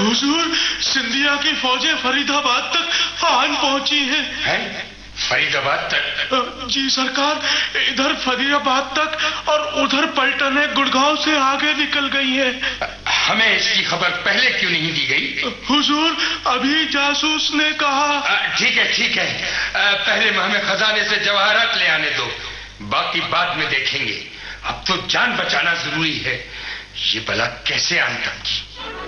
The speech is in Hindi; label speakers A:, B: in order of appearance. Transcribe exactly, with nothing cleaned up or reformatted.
A: हुजूर, सिंधिया की फौजें फरीदाबाद तक आन पहुंची हैं।
B: है? फरीदाबाद तक?
A: जी सरकार, इधर फरीदाबाद तक और उधर पलटने गुड़गांव से आगे निकल गई है।
B: हमें इसकी खबर पहले क्यों नहीं दी गई?
A: हुजूर, अभी जासूस ने कहा।
B: ठीक है ठीक है, पहले हमें खजाने से जवाहरात ले आने दो, बाकी बाद में देखेंगे। अब तो जान बचाना जरूरी है। ये बला कैसे आन तक की?